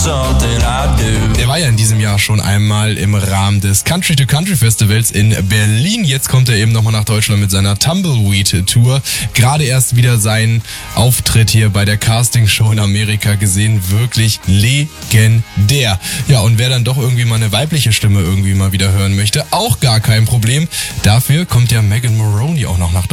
something I do. Der war ja in diesem Jahr schon einmal im Rahmen des Country to Country Festivals in Berlin. Jetzt kommt er eben nochmal nach Deutschland mit seiner Tumbleweed Tour. Gerade erst wieder seinen Auftritt hier bei der Castingshow in Amerika gesehen. Wirklich legendär. Ja, und wer dann doch irgendwie mal eine weibliche Stimme irgendwie mal wieder hören möchte, auch gar kein Problem. Dafür kommt ja Megan Moroney auch noch nach Deutschland.